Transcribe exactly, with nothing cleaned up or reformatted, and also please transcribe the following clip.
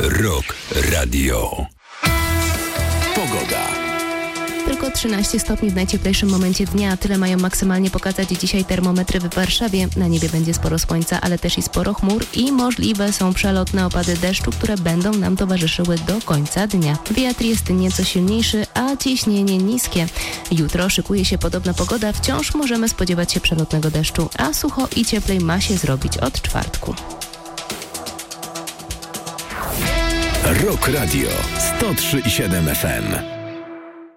Rock Radio. Pogoda. Tylko trzynaście stopni w najcieplejszym momencie dnia. Tyle mają maksymalnie pokazać dzisiaj termometry w Warszawie. Na niebie będzie sporo słońca, ale też i sporo chmur i możliwe są przelotne opady deszczu, które będą nam towarzyszyły do końca dnia. Wiatr jest nieco silniejszy, a ciśnienie niskie. Jutro szykuje się podobna pogoda. Wciąż możemy spodziewać się przelotnego deszczu, a sucho i cieplej ma się zrobić od czwartku. Rock Radio sto trzy i siedem F M.